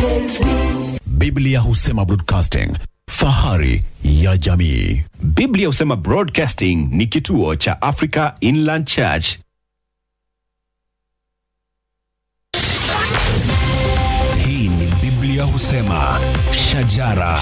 Biblia husema broadcasting, fahari ya jamii. Biblia husema Broadcasting ni kituo cha Africa Inland Church. Hii ni Biblia husema shajara.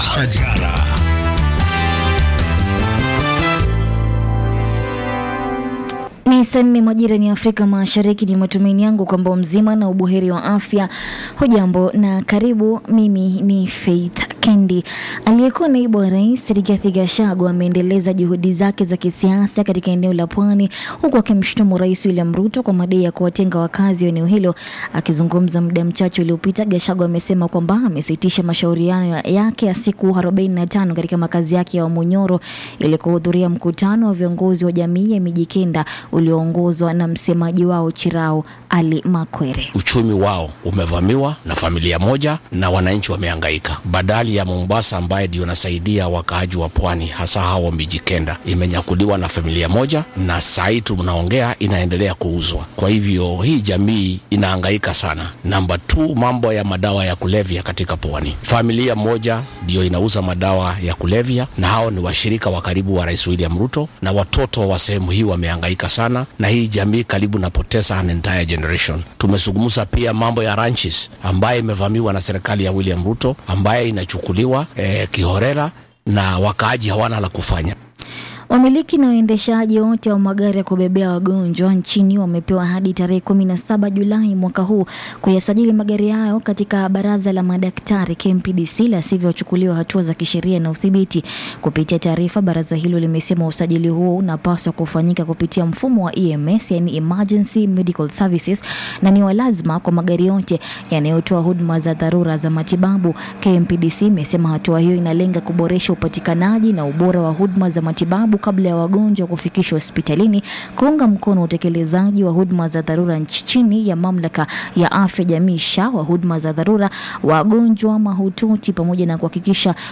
Ni saa 4 majira ni Afrika Mashariki. Ni matumaini yangu kwamba mzima na ubuheri wa afya. Hujambo na karibu. Mimi ni Faith Kendi. Aliyekuwa naibu wa rais Rigathi Gachagua ameendeleza juhudi zake za kisiasa katika eneo la Pwani, huku akimshutumu Rais William Ruto kwa madai ya kuwatenga wakazi wa eneo hilo. Akizungumza muda mchache uliopita, Gachagua amesema kwamba amesitisha mashauriano yake ya siku 45 katika makazi yake ya Munyoro ili kuhudhuria mkutano wa viongozi wa jamii ya Mijikenda ulioongozwa na msemaji wao Chirao Ali Makwere. Uchumi wao umevamiwa na familia moja na wananchi wamehangaika. Badali ya Mombasa ambaye ndio nasaidia wakaaji wa Pwani hasa hao Mijikenda imenyakuliwa na familia moja, na sasa tunaongea inaendelea kuuzwa. Kwa hivyo hii jamii inahangaika sana. Number 2, mambo ya madawa ya kulevya katika Pwani. Familia moja ndio inauza madawa ya kulevya, na hao ni washirika wa karibu wa Rais William Ruto, na watoto wa sehemu hii wamehangaika sana, na hii jamii karibu napoteza an entire generation. Tumezungumza pia mambo ya ranches ambaye imevamiwa na serikali ya William Ruto, ambaye inachukuliwa kiholela na wakaaji hawana la kufanya. Wamiliki na waendeshaji wote wa magari ya kubebea wagonjwa nchini wamepewa hadi tarehe 17 Julai mwaka huu kuyasajili magari yao katika baraza la madaktari KMPDC, la sivyo wachukuliwa hatua za kisheria na udhibiti. Kupitia taarifa, baraza hilo limesema usajili huo unapaswa kufanyika kupitia mfumo wa EMS, yani Emergency Medical Services, na ni wa lazima kwa magari yote yanayotoa huduma za dharura za matibabu. KMPDC imesema hatua hiyo inalenga kuboresha upatikanaji na ubora wa huduma za matibabu kabla ya wagonjwa kufikishwa hospitalini, kuunga mkono utekelezaji wa huduma za dharura chini ya mamlaka ya afya jamii SHA wa huduma za dharura, wagonjwa mahututi, pamoja na kuhakikisha